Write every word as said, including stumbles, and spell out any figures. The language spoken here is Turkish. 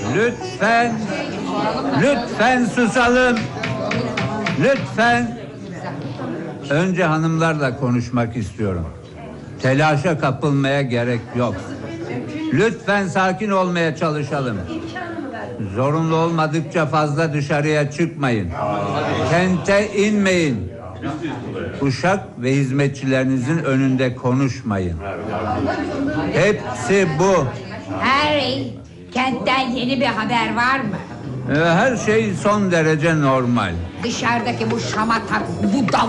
Lütfen, lütfen susalım. Lütfen. Önce hanımlarla konuşmak istiyorum. Telaşa kapılmaya gerek yok. Lütfen sakin olmaya çalışalım. Zorunlu olmadıkça fazla dışarıya çıkmayın. Kente inmeyin. Uşak ve hizmetçilerinizin önünde konuşmayın. Hepsi bu. Harry, kentten yeni bir haber var mı? Her şey son derece normal. Dışarıdaki bu şamata, bu